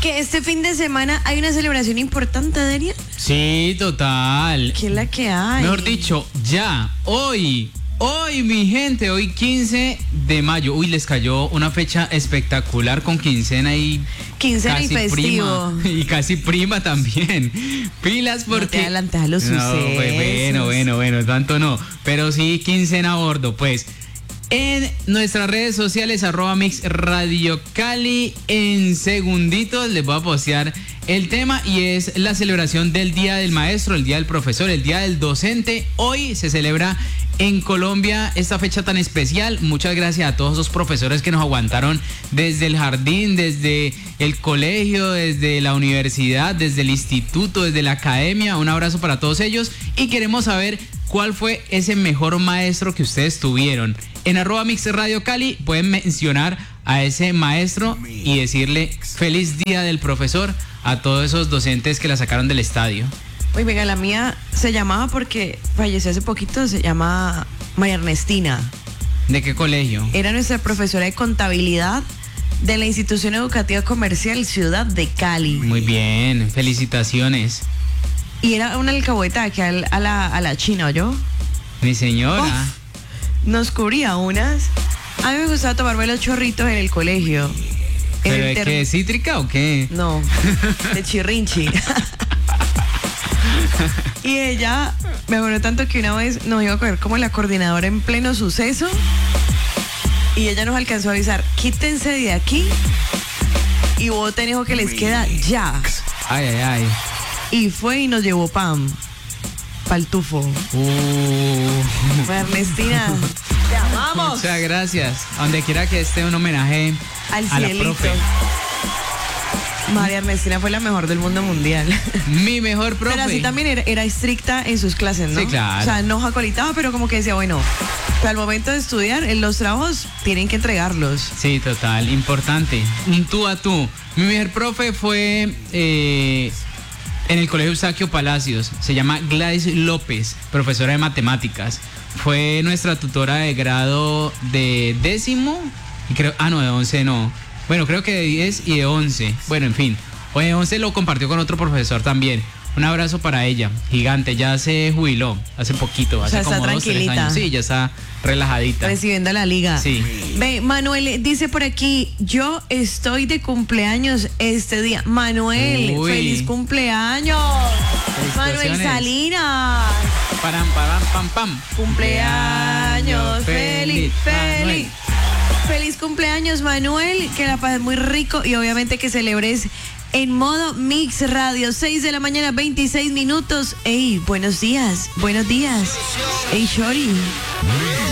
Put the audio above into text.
Que este fin de semana hay una celebración importante, Daniel. Sí, total. ¿Qué es la que hay? Mejor dicho, ya, hoy, mi gente, hoy 15 de mayo. Uy, les cayó una fecha espectacular con quincena y Quincena y casi festivo. prima. Y casi prima también. Pilas porque... No te adelantes a los sucesos. Bueno, tanto no. Pero sí, quincena a bordo, pues. En nuestras redes sociales, @Mix Radio Cali, en segunditos les voy a postear el tema y es la celebración del Día del Maestro, el Día del Profesor, el Día del Docente. Hoy se celebra en Colombia esta fecha tan especial. Muchas gracias a todos esos profesores que nos aguantaron desde el jardín, desde el colegio, desde la universidad, desde el instituto, desde la academia. Un abrazo para todos ellos y queremos saber cuál fue ese mejor maestro que ustedes tuvieron. En @Mix Radio Cali pueden mencionar a ese maestro y decirle feliz día del profesor a todos esos docentes que la sacaron del estadio. Oye, venga, la mía se llamaba porque falleció hace poquito, se llama María Ernestina. ¿De qué colegio? Era nuestra profesora de contabilidad de la Institución Educativa Comercial Ciudad de Cali. Muy bien, felicitaciones. Y era una alcahueta que a la China, ¿oyó? Mi señora. Uf, nos cubría unas. A mí me gustaba tomarme los chorritos en el colegio. ¿Pero de qué? ¿Cítrica o qué? No, de chirrinchi. Y ella me acuerdo tanto que una vez nos iba a coger como la coordinadora en pleno suceso y ella nos alcanzó a avisar, quítense de aquí y voten hijo que les queda ya. Ay. Y fue y nos llevó pa'l tufo. Ernestina, te amamos. Muchas gracias. A donde quiera que esté, un homenaje Al a la cielito. profe. María Ernestina fue la mejor del mundo mundial. Mi mejor profe. Pero así también era estricta en sus clases, ¿no? Sí, claro. O sea, no jacolitaba, pero como que decía, bueno, al momento de estudiar, los trabajos tienen que entregarlos. Sí, total, importante. Un tú a tú. Mi mejor profe fue en el Colegio Eustaquio Palacios. Se llama Gladys López, profesora de matemáticas. Fue nuestra tutora de grado de 10º y creo, de 11 no. Bueno, creo que de 10 y de 11. Bueno, en fin. Hoy de 11 lo compartió con otro profesor también. Un abrazo para ella, gigante. Ya se jubiló hace poquito, hace sea, como está 2, 3 tranquilita. años. Sí, ya está relajadita. Recibiendo la liga. Sí. Ve, Manuel dice por aquí, yo estoy de cumpleaños este día. Manuel, Uy. feliz cumpleaños. Manuel Felicitaciones. Salinas. Pam. Cumpleaños, feliz. Manuel. Feliz cumpleaños, Manuel. Que la pases muy rico y obviamente que celebres en modo Mix Radio. 6 de la mañana, 26 minutos. Ey, buenos días. Ey, Shori.